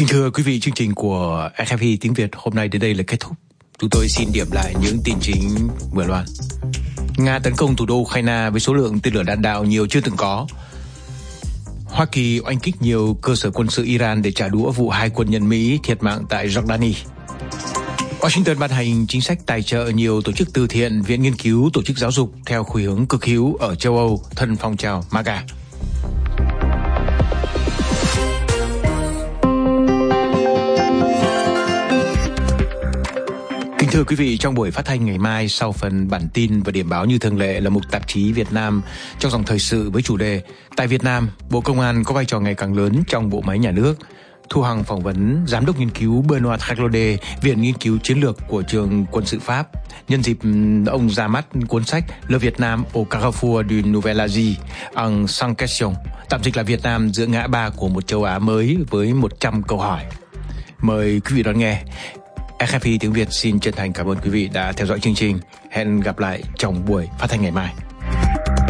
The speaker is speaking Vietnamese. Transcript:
Kính thưa quý vị, chương trình của RFI tiếng Việt hôm nay đến đây là kết thúc. Chúng tôi xin điểm lại những tin chính vừa loan. Nga tấn công thủ đô Ukraine với số lượng tên lửa đạn đạo nhiều chưa từng có. Hoa Kỳ oanh kích nhiều cơ sở quân sự Iran để trả đũa vụ 2 quân nhân Mỹ thiệt mạng tại Jordani. Washington ban hành chính sách tài trợ nhiều tổ chức từ thiện, viện nghiên cứu, tổ chức giáo dục theo khuynh hướng cực hữu ở châu Âu thân phong trào MAGA. Kính thưa quý vị, trong buổi phát thanh ngày mai, sau phần bản tin và điểm báo như thường lệ là mục tạp chí Việt Nam trong dòng thời sự với chủ đề Tại Việt Nam, Bộ Công an có vai trò ngày càng lớn trong bộ máy nhà nước. Thu Hằng phỏng vấn Giám đốc nghiên cứu Benoît Haclaudet, Viện Nghiên cứu Chiến lược của Trường Quân sự Pháp. Nhân dịp ông ra mắt cuốn sách Le Vietnam au Carrefour d'une Nouvelle Asie en 100 questions, tạm dịch là Việt Nam giữa ngã ba của một châu Á mới với 100 câu hỏi. Mời quý vị đón nghe. RFI tiếng Việt xin chân thành cảm ơn quý vị đã theo dõi chương trình. Hẹn gặp lại trong buổi phát thanh ngày mai.